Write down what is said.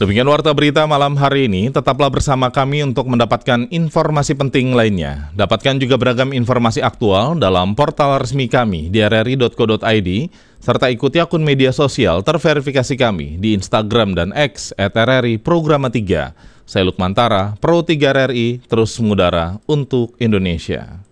Demikian warta berita malam hari ini, tetaplah bersama kami untuk mendapatkan informasi penting lainnya. Dapatkan juga beragam informasi aktual dalam portal resmi kami di rri.co.id, serta ikuti akun media sosial terverifikasi kami di Instagram dan X @RRI Programa 3. Saya Lukman Tara, Pro 3 RRI, terus mengudara untuk Indonesia.